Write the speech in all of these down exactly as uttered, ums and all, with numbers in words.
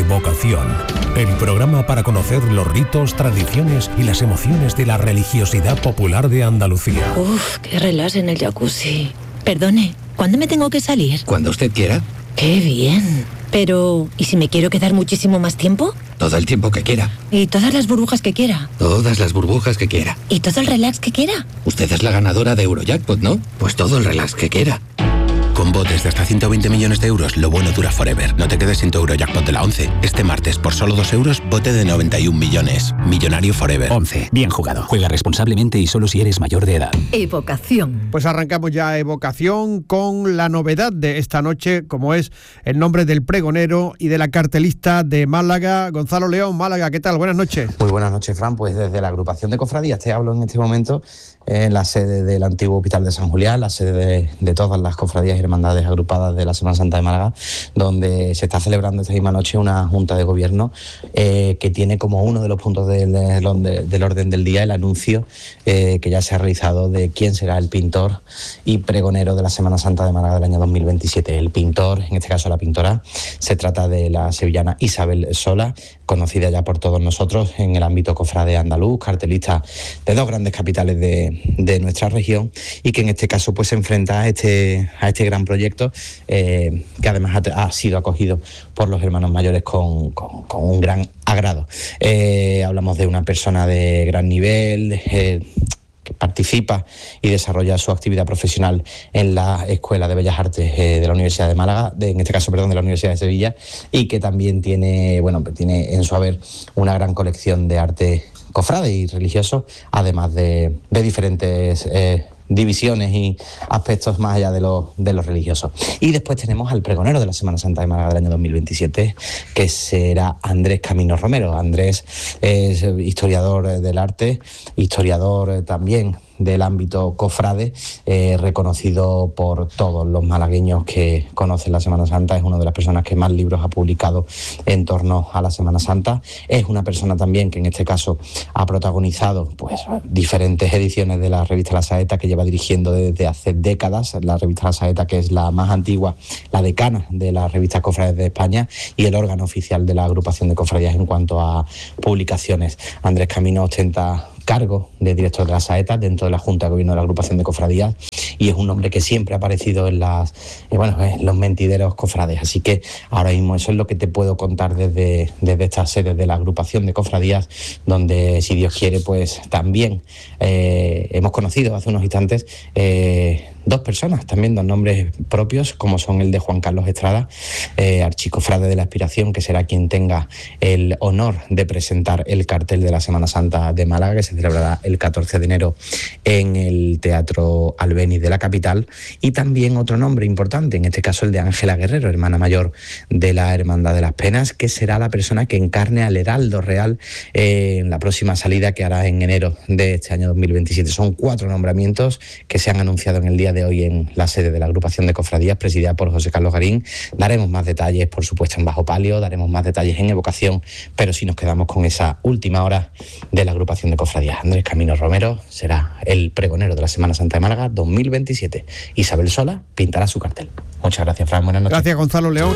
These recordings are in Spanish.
Evocación, el programa para conocer los ritos, tradiciones y las emociones de la religiosidad popular de Andalucía. Uf, qué relax en el jacuzzi. Perdone, ¿cuándo me tengo que salir? Cuando usted quiera. ¡Qué bien! Pero, ¿y si me quiero quedar muchísimo más tiempo? Todo el tiempo que quiera. ¿Y todas las burbujas que quiera? Todas las burbujas que quiera. ¿Y todo el relax que quiera? Usted es la ganadora de Eurojackpot, ¿no? Pues todo el relax que quiera. Con botes de hasta ciento veinte millones de euros, lo bueno dura forever. No te quedes sin tu Eurojackpot de la once. Este martes, por solo dos euros, bote de noventa y un millones. Millonario forever. once. Bien jugado. Juega responsablemente y solo si eres mayor de edad. Evocación. Pues arrancamos ya Evocación con la novedad de esta noche, como es el nombre del pregonero y de la cartelista de Málaga, Gonzalo León. Málaga, ¿qué tal? Buenas noches. Muy buenas noches, Fran. Pues desde la agrupación de cofradías te hablo en este momento en la sede del antiguo Hospital de San Julián, la sede de, de todas las cofradías y hermandades agrupadas de la Semana Santa de Málaga, donde se está celebrando esta misma noche una junta de gobierno eh, que tiene como uno de los puntos del, del, del orden del día el anuncio eh, que ya se ha realizado de quién será el pintor y pregonero de la Semana Santa de Málaga del año dos mil veintisiete. El pintor, en este caso la pintora, se trata de la sevillana Isabel Sola, conocida ya por todos nosotros en el ámbito cofrade andaluz, cartelista de dos grandes capitales de, de nuestra región, y que en este caso pues se enfrenta a este, a este gran proyecto eh, que además ha, ha sido acogido por los hermanos mayores con, con, con un gran agrado. Eh, hablamos de una persona de gran nivel, eh, que participa y desarrolla su actividad profesional en la Escuela de Bellas Artes eh, de la Universidad de Málaga, de, en este caso, perdón, de la Universidad de Sevilla, y que también tiene, bueno, tiene en su haber una gran colección de arte cofrade y religioso, además de, de diferentes eh, divisiones y aspectos más allá de lo, de lo religioso. Y después tenemos al pregonero de la Semana Santa de Málaga del año dos mil veintisiete, que será Andrés Camino Romero. Andrés es historiador del arte, historiador también del ámbito cofrade, eh, reconocido por todos los malagueños que conocen la Semana Santa. Es una de las personas que más libros ha publicado en torno a la Semana Santa. Es una persona también que en este caso ha protagonizado pues diferentes ediciones de la revista La Saeta, que lleva dirigiendo desde hace décadas. La revista La Saeta, que es la más antigua, la decana de las revistas cofrades de España y el órgano oficial de la agrupación de cofradías en cuanto a publicaciones. Andrés Camino ostenta cargo de director de La Saeta dentro de la Junta de Gobierno de la agrupación de cofradías, y es un nombre que siempre ha aparecido en las eh, bueno, en los mentideros cofrades. Así que ahora mismo eso es lo que te puedo contar desde, desde esta sede de la agrupación de cofradías, donde, si Dios quiere, pues también eh, hemos conocido hace unos instantes eh, dos personas, también dos nombres propios, como son el de Juan Carlos Estrada, eh, archicofrade de la Aspiración, que será quien tenga el honor de presentar el cartel de la Semana Santa de Málaga, que se celebrará el catorce de enero en el Teatro Albéniz de la capital. Y también otro nombre importante, en este caso el de Ángela Guerrero, hermana mayor de la Hermandad de las Penas, que será la persona que encarne al Heraldo Real eh, en la próxima salida que hará en enero de este año dos mil veintisiete. Son cuatro nombramientos que se han anunciado en el día de hoy en la sede de la agrupación de cofradías, presidida por José Carlos Garín. Daremos más detalles, por supuesto, en Bajo Palio, daremos más detalles en Evocación, pero si nos quedamos con esa última hora de la agrupación de cofradías. Andrés Camino Romero será el pregonero de la Semana Santa de Málaga dos mil veintisiete. Isabel Sola pintará su cartel. Muchas gracias, Fran. Buenas noches. Gracias, Gonzalo León.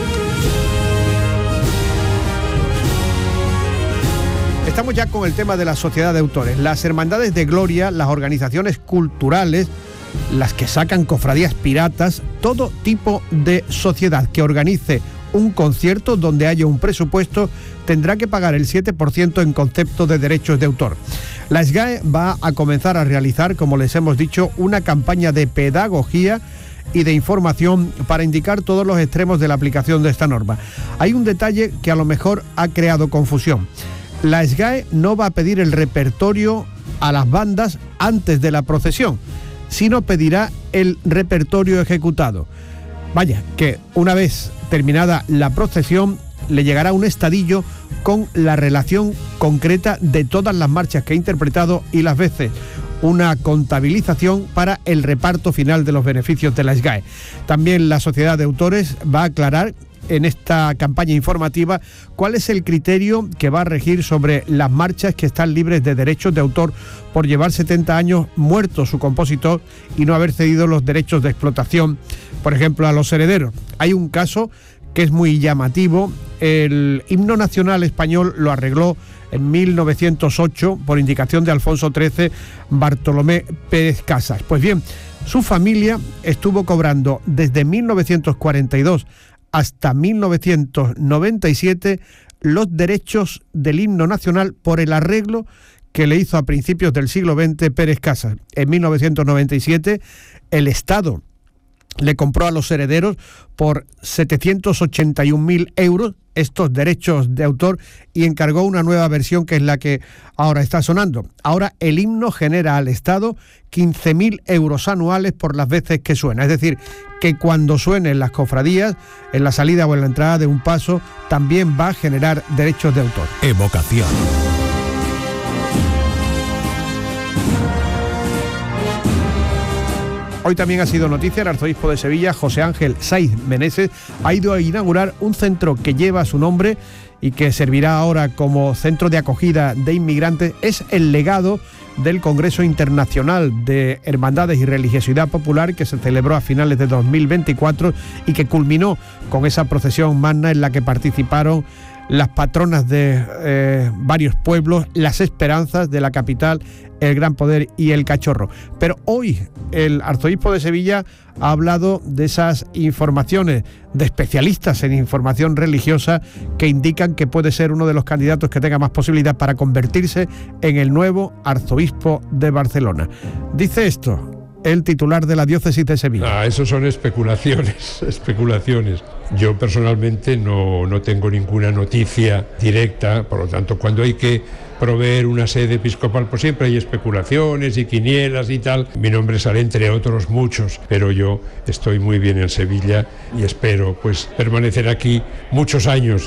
Estamos ya con el tema de la sociedad de autores. Las hermandades de gloria, las organizaciones culturales, las que sacan cofradías piratas, todo tipo de sociedad que organice un concierto donde haya un presupuesto tendrá que pagar el siete por ciento en concepto de derechos de autor. La S G A E va a comenzar a realizar, como les hemos dicho, una campaña de pedagogía y de información para indicar todos los extremos de la aplicación de esta norma. Hay un detalle que a lo mejor ha creado confusión. La S G A E no va a pedir el repertorio a las bandas antes de la procesión, sino pedirá el repertorio ejecutado. Vaya, que una vez terminada la procesión le llegará un estadillo con la relación concreta de todas las marchas que ha interpretado y las veces una contabilización para el reparto final de los beneficios de la S G A E. También la Sociedad de Autores va a aclarar en esta campaña informativa cuál es el criterio que va a regir sobre las marchas que están libres de derechos de autor por llevar setenta años muerto su compositor y no haber cedido los derechos de explotación, por ejemplo, a los herederos. Hay un caso que es muy llamativo el himno nacional español lo arregló en mil novecientos ocho, por indicación de Alfonso trece, Bartolomé Pérez Casas. Pues bien, su familia estuvo cobrando desde mil novecientos cuarenta y dos hasta mil novecientos noventa y siete los derechos del himno nacional por el arreglo que le hizo a principios del siglo veinte Pérez Casas. En mil novecientos noventa y siete el Estado le compró a los herederos por setecientos ochenta y un mil euros estos derechos de autor y encargó una nueva versión que es la que ahora está sonando. Ahora el himno genera al Estado quince mil euros anuales por las veces que suena. Es decir, que cuando suene en las cofradías, en la salida o en la entrada de un paso, también va a generar derechos de autor. Evocación. Hoy también ha sido noticia, el arzobispo de Sevilla, José Ángel Saiz Meneses, ha ido a inaugurar un centro que lleva su nombre y que servirá ahora como centro de acogida de inmigrantes. Es el legado del Congreso Internacional de Hermandades y Religiosidad Popular que se celebró a finales de dos mil veinticuatro y que culminó con esa procesión magna en la que participaron las patronas de eh, varios pueblos, las esperanzas de la capital, el Gran Poder y el Cachorro. Pero hoy el arzobispo de Sevilla ha hablado de esas informaciones de especialistas en información religiosa que indican que puede ser uno de los candidatos que tenga más posibilidad para convertirse en el nuevo arzobispo de Barcelona. Dice esto el titular de la diócesis de Sevilla. Ah, eso son especulaciones, especulaciones. Yo personalmente no, no tengo ninguna noticia directa, por lo tanto, cuando hay que proveer una sede episcopal, pues siempre hay especulaciones y quinielas y tal. Mi nombre sale entre otros muchos, pero yo estoy muy bien en Sevilla y espero pues permanecer aquí muchos años.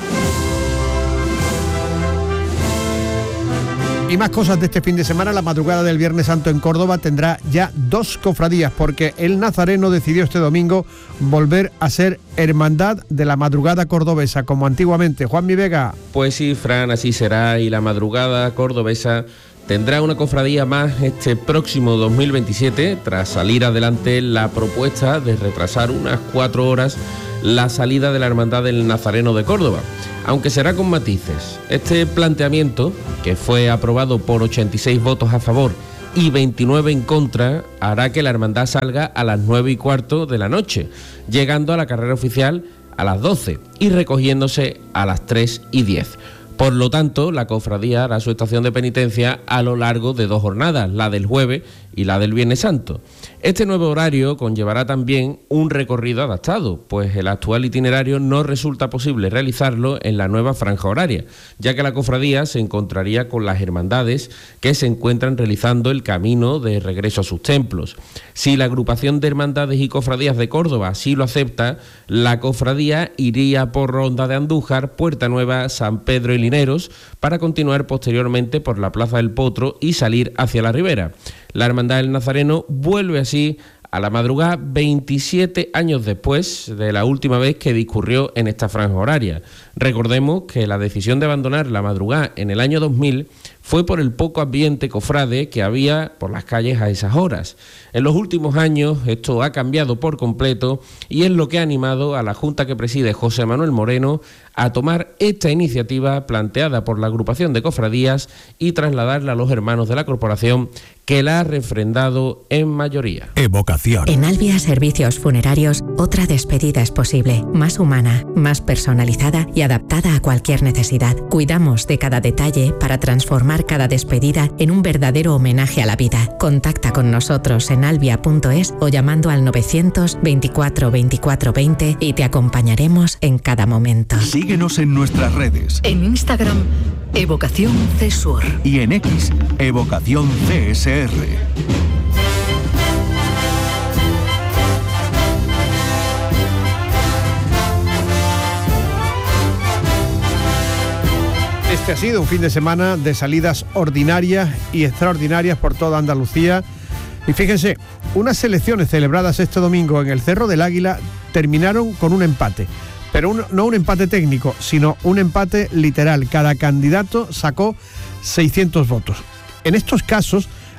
Y más cosas de este fin de semana. La madrugada del Viernes Santo en Córdoba tendrá ya dos cofradías porque el Nazareno decidió este domingo volver a ser hermandad de la madrugada cordobesa como antiguamente. Juanmi Vega. Pues sí, Fran, así será, y la madrugada cordobesa tendrá una cofradía más este próximo dos mil veintisiete tras salir adelante la propuesta de retrasar unas cuatro horas la salida de la Hermandad del Nazareno de Córdoba, aunque será con matices. Este planteamiento, que fue aprobado por ochenta y seis votos a favor y veintinueve en contra, hará que la hermandad salga a las nueve y cuarto de la noche, llegando a la carrera oficial a las doce y recogiéndose a las tres y diez. Por lo tanto, la cofradía hará su estación de penitencia a lo largo de dos jornadas, la del jueves y la del Viernes Santo. Este nuevo horario conllevará también un recorrido adaptado, pues el actual itinerario no resulta posible realizarlo en la nueva franja horaria, ya que la cofradía se encontraría con las hermandades que se encuentran realizando el camino de regreso a sus templos. Si la agrupación de hermandades y cofradías de Córdoba así lo acepta, la cofradía iría por Ronda de Andújar, Puerta Nueva, San Pedro y Lineros, para continuar posteriormente por la Plaza del Potro y salir hacia la Ribera. La Hermandad del Nazareno vuelve así a la madrugada veintisiete años después de la última vez que discurrió en esta franja horaria. Recordemos que la decisión de abandonar la madrugada en el año dos mil fue por el poco ambiente cofrade que había por las calles a esas horas. En los últimos años esto ha cambiado por completo y es lo que ha animado a la Junta que preside José Manuel Moreno a tomar esta iniciativa planteada por la agrupación de cofradías y trasladarla a los hermanos de la corporación, que la ha refrendado en mayoría. Evocación. En Albia Servicios Funerarios, otra despedida es posible, más humana, más personalizada y adaptada a cualquier necesidad. Cuidamos de cada detalle para transformar cada despedida en un verdadero homenaje a la vida. Contacta con nosotros en albia punto es o llamando al novecientos veinticuatro veinticuatro veinte y te acompañaremos en cada momento. Síguenos en nuestras redes. En Instagram, Evocación Cesur. Y en X, Evocación C S R. Este ha sido un fin de semana de salidas ordinarias y extraordinarias por toda Andalucía. Y fíjense, unas elecciones celebradas este domingo en el Cerro del Águila terminaron con un empate. Pero un, no un empate técnico, sino un empate literal. Cada candidato sacó seiscientos votos. En estos casos,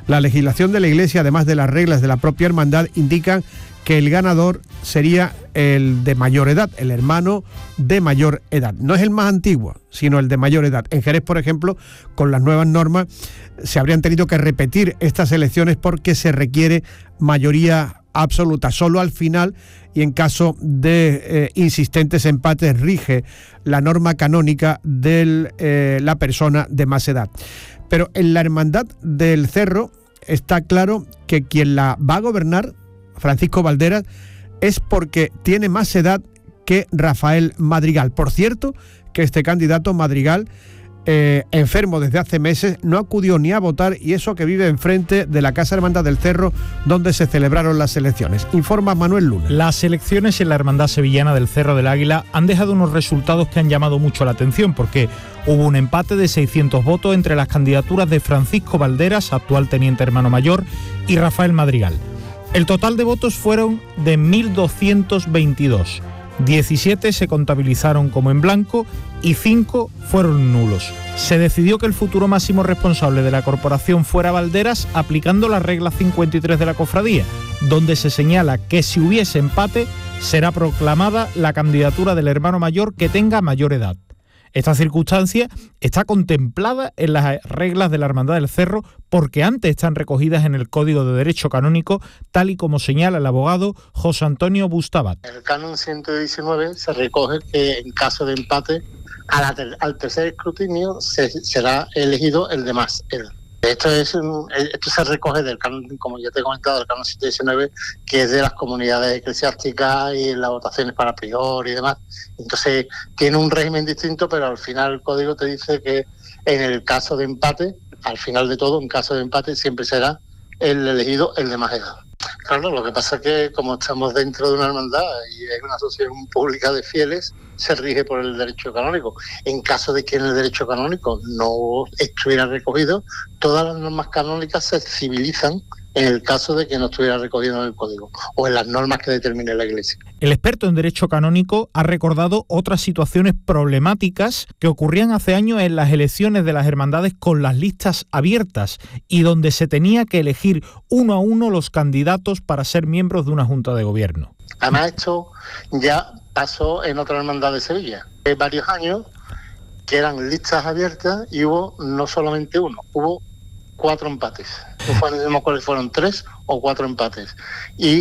La legislación de la Iglesia, además de las reglas de la propia hermandad, indican que el ganador sería el de mayor edad, el hermano de mayor edad. No es el más antiguo, sino el de mayor edad. En Jerez, por ejemplo, con las nuevas normas, se habrían tenido que repetir estas elecciones porque se requiere mayoría absoluta. Solo al final y en caso de eh, insistentes empates rige la norma canónica de eh, la persona de más edad. Pero en la Hermandad del Cerro está claro que quien la va a gobernar, Francisco Valderas, es porque tiene más edad que Rafael Madrigal. Por cierto, que este candidato Madrigal, eh, enfermo desde hace meses, no acudió ni a votar, y eso que vive enfrente de la Casa Hermandad del Cerro, donde se celebraron las elecciones. Informa Manuel Luna. Las elecciones en la Hermandad Sevillana del Cerro del Águila han dejado unos resultados que han llamado mucho la atención, porque hubo un empate de seiscientos votos entre las candidaturas de Francisco Valderas, actual teniente hermano mayor, y Rafael Madrigal. El total de votos fueron de mil doscientos veintidós. diecisiete se contabilizaron como en blanco y cinco fueron nulos. Se decidió que el futuro máximo responsable de la corporación fuera Valderas, aplicando la regla cincuenta y tres de la cofradía, donde se señala que si hubiese empate será proclamada la candidatura del hermano mayor que tenga mayor edad. Esta circunstancia está contemplada en las reglas de la Hermandad del Cerro porque antes están recogidas en el Código de Derecho Canónico, tal y como señala el abogado José Antonio Bustabat. En el canon ciento diecinueve se recoge que en caso de empate a la ter- al tercer escrutinio se, será elegido el de más edad. Esto es un, esto se recoge del canon, como ya te he comentado, del canon ciento diecinueve, que es de las comunidades eclesiásticas y las votaciones para prior y demás. Entonces tiene un régimen distinto, pero al final el código te dice que en el caso de empate, al final de todo, en caso de empate siempre será el elegido el de más edad. Claro, lo que pasa es que como estamos dentro de una hermandad y es una asociación pública de fieles, se rige por el derecho canónico. En caso de que en el derecho canónico no estuviera recogido, todas las normas canónicas se civilizan en el caso de que no estuviera recogido en el código o en las normas que determine la Iglesia. El experto en derecho canónico ha recordado otras situaciones problemáticas que ocurrían hace años en las elecciones de las hermandades con las listas abiertas y donde se tenía que elegir uno a uno los candidatos para ser miembros de una junta de gobierno. Además, esto ya pasó en otra hermandad de Sevilla. Hay varios años que eran listas abiertas y hubo no solamente uno, hubo cuatro empates. No me acuerdo si fueron tres o cuatro empates. Y